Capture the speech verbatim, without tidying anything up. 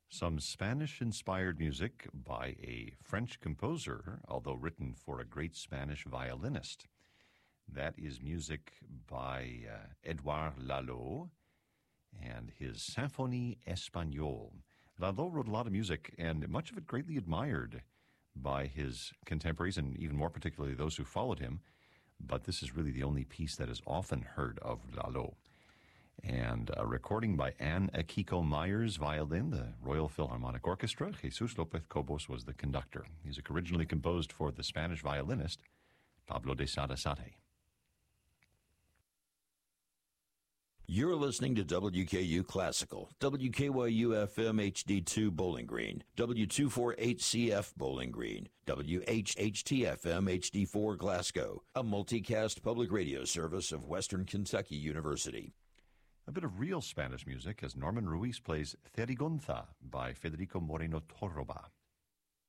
Some Spanish-inspired music by a French composer, although written for a great Spanish violinist. That is music by uh, Edouard Lalo and his Symphonie Espagnole. Lalo wrote a lot of music, and much of it greatly admired by his contemporaries, and even more particularly those who followed him. But this is really the only piece that is often heard of Lalo. And a recording by Anne Akiko Myers, violin, the Royal Philharmonic Orchestra. Jesus Lopez Cobos was the conductor. Music originally composed for the Spanish violinist Pablo de Sarasate. You're listening to W K U Classical, W K Y U F M H D two Bowling Green, W two forty-eight C F Bowling Green, W H H T F M H D four Glasgow, a multicast public radio service of Western Kentucky University. A bit of real Spanish music as Norman Ruiz plays Therigonza by Federico Moreno Torroba.